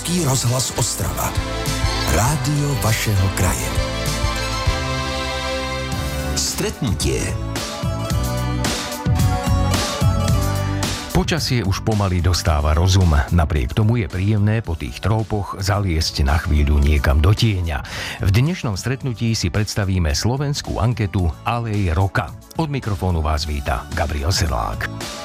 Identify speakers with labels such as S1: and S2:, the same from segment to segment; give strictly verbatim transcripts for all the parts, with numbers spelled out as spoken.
S1: Český rozhlas Ostrava. Rádio vašeho kraje. Stretnutie.
S2: Počasie už pomaly dostáva rozum. Napriek tomu je príjemné po tých trópoch zaliesť na chvíľu niekam do tieňa. V dnešnom stretnutí si predstavíme slovenskú anketu Alej roka. Od mikrofónu vás víta Gabriel Sedlák.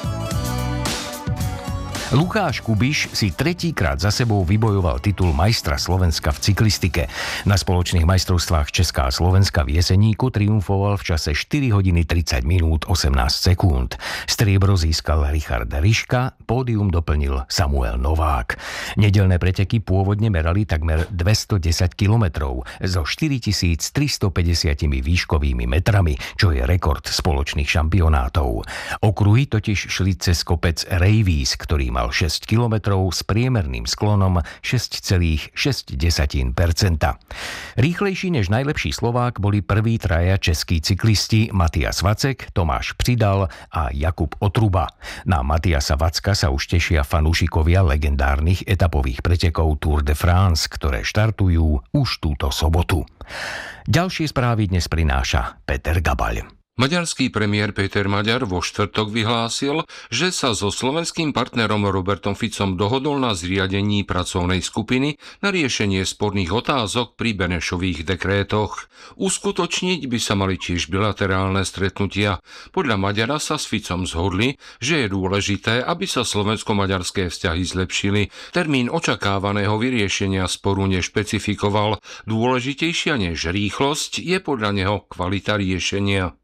S2: Lukáš Kubiš si tretíkrát za sebou vybojoval titul majstra Slovenska v cyklistike. Na spoločných majstrovstvách Česká a Slovenska v Jeseníku triumfoval v čase štyri hodiny tridsať minút osemnásť sekúnd. Striebro získal Richard Ryška, pódium doplnil Samuel Novák. Nedeľné preteky pôvodne merali takmer dvestodesať kilometrov so štyritisíctristopäťdesiat výškovými metrami, čo je rekord spoločných šampionátov. Okruhy totiž šli cez kopec Rejvís, ktorý mal šesť kilometrov s priemerným sklonom šesť celá šesť percenta. Rýchlejší než najlepší Slovák boli prví traja českí cyklisti Matias Vacek, Tomáš Přidal a Jakub Otruba. Na Matiasa Vacka sa už tešia fanúšikovia legendárnych etapových pretekov Tour de France, ktoré štartujú už túto sobotu. Ďalšie správy dnes prináša Peter Gabaľ.
S3: Maďarský premiér Péter Maďar vo štvrtok vyhlásil, že sa so slovenským partnerom Robertom Ficom dohodol na zriadení pracovnej skupiny na riešenie sporných otázok pri Benešových dekrétoch. Uskutočniť by sa mali tiež bilaterálne stretnutia. Podľa Maďara sa s Ficom zhodli, že je dôležité, aby sa slovensko-maďarské vzťahy zlepšili. Termín očakávaného vyriešenia sporu nešpecifikoval. Dôležitejšia než rýchlosť je podľa neho kvalita riešenia.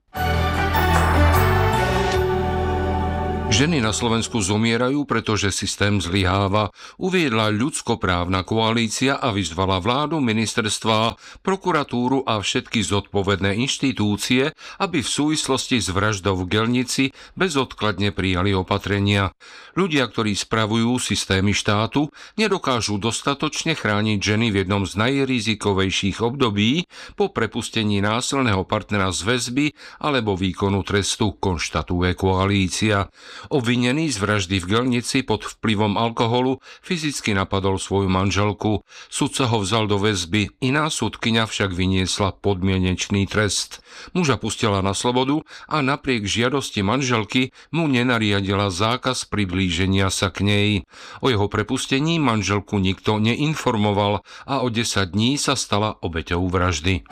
S3: Ženy na Slovensku zomierajú, pretože systém zlyháva, uviedla ľudskoprávna koalícia a vyzvala vládu, ministerstva, prokuratúru a všetky zodpovedné inštitúcie, aby v súvislosti s vraždou v Gelnici bezodkladne prijali opatrenia. Ľudia, ktorí spravujú systémy štátu, nedokážu dostatočne chrániť ženy v jednom z najrizikovejších období po prepustení násilného partnera z väzby alebo výkonu trestu, konštatuje koalícia. Obvinený z vraždy v Gelnici pod vplyvom alkoholu fyzicky napadol svoju manželku. Sudca ho vzal do väzby, iná sudkyňa však vyniesla podmienečný trest. Muža pustila na slobodu a napriek žiadosti manželky mu nenariadila zákaz priblíženia sa k nej. O jeho prepustení manželku nikto neinformoval a o desať dní sa stala obeťou vraždy.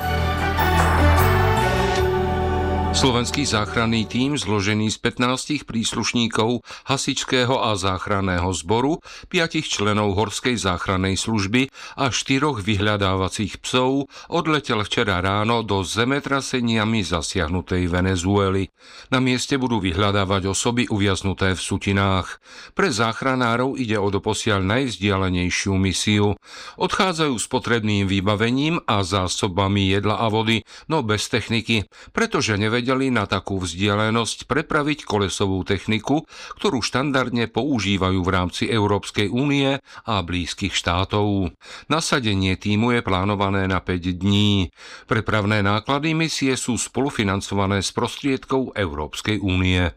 S3: Slovenský záchranný tím, zložený z pätnástich príslušníkov hasičského a záchranného zboru, piatich členov horskej záchrannej služby a štyroch vyhľadávacích psov, odletel včera ráno do zemetraseniami zasiahnutej Venezuely. Na mieste budú vyhľadávať osoby uviaznuté v sutinách. Pre záchranárov ide o doposiaľ najvzdialenejšiu misiu. Odchádzajú s potrebným vybavením a zásobami jedla a vody, no bez techniky, pretože nevedia na takú vzdialenosť prepraviť kolesovú techniku, ktorú štandardne používajú v rámci Európskej únie a blízkych štátov. Nasadenie tímu je plánované na päť dní. Prepravné náklady misie sú spolufinancované z prostriedkov Európskej únie.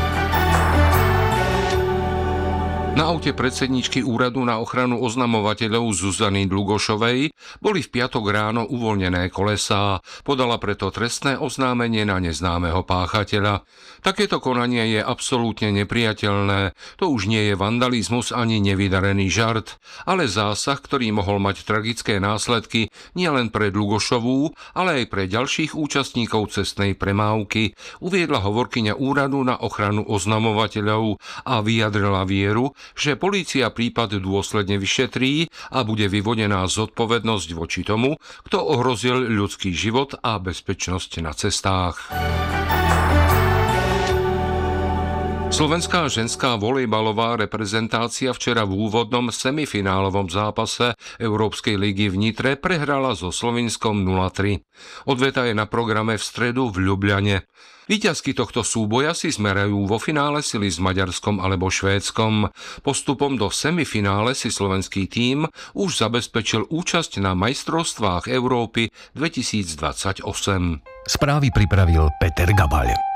S3: Na aute predsedničky Úradu na ochranu oznamovateľov Zuzany Dlugošovej boli v piatok ráno uvoľnené kolesá. Podala preto trestné oznámenie na neznámeho páchateľa. Takéto konanie je absolútne nepriateľné. To už nie je vandalizmus ani nevydarený žart, ale zásah, ktorý mohol mať tragické následky nielen pre Dlugošovú, ale aj pre ďalších účastníkov cestnej premávky, uviedla hovorkyňa Úradu na ochranu oznamovateľov a vyjadrila vieru, že polícia prípad dôsledne vyšetrí a bude vyvodená zodpovednosť voči tomu, kto ohrozil ľudský život a bezpečnosť na cestách. Slovenská ženská volejbalová reprezentácia včera v úvodnom semifinálovom zápase Európskej ligy v Nitre prehrala so Slovinskom nula tri. Odveta je na programe v stredu v Ljubljane. Víťazky tohto súboja si zmerajú vo finále sily s Maďarskom alebo Švédskom. Postupom do semifinále si slovenský tím už zabezpečil účasť na majstrovstvách Európy dvetisícdvadsaťosem.
S2: Správy pripravil Peter Gabaľ.